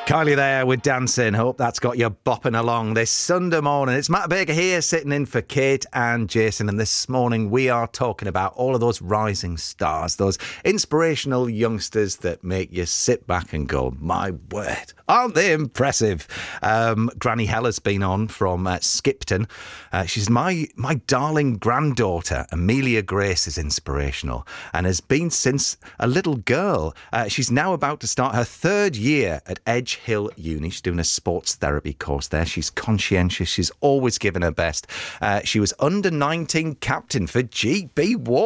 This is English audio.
Kylie there with Dancing. Hope that's got you bopping along this Sunday morning. It's Matt Baker here, sitting in for Kate and Jason. And this morning we are talking about all of those rising stars, those inspirational youngsters that make you sit back and go, my word, aren't they impressive? Granny Hella's been on from Skipton. She's my darling granddaughter. Amelia Grace is inspirational and has been since a little girl. She's now about to start her third year at Edge Hill Uni. She's doing a sports therapy course there. She's conscientious. She's always given her best. She was under 19 captain for GB1.